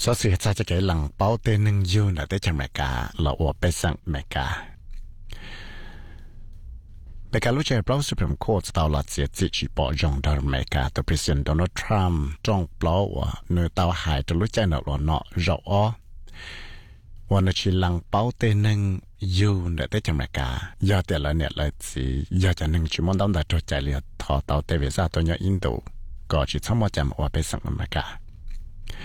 số sự cho cái lần bảo tên nâng yêu là tới trong mẹ cả là ở bên sang mẹ cả mẹ cả lúc chơi bảo Supreme Court tao là chỉ bỏ dùng đó mẹ cả từ President Donald Trump trong bảo nơi tao hại từ lúc chơi nào nó rõวันนี้ลังเป้าเตนึงอยู่ในเตจังเมกายอดแต่ละเนี่ยเลยสิยอดจะนึงชิมอนต้องได้ตัวใจเลียทอเตาเตวิซาตัวเนี้ยอินโดก็ชิดสมอจำว่าไปสั่งอเมริกา